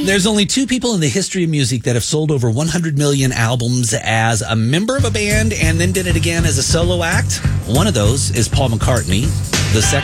There's only two people in the history of music that have sold over 100 million albums as a member of a band and then did it again as a solo act. One of those is Paul McCartney. The second